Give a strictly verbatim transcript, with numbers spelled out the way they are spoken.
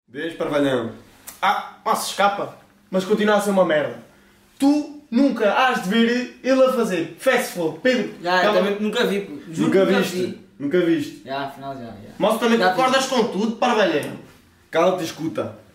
Vês, parvalhão? Ah, mas escapa. Mas continua a ser uma merda. Tu nunca has de ver ele a fazer. Fast flow. Pedro. Já, eu calma. também nunca vi. pô. Juro Nunca que nunca viste? vi. Nunca viste? Já, afinal já. já. Mas tu também Já vi. concordas com tudo, parvalhão. Cala-te e escuta.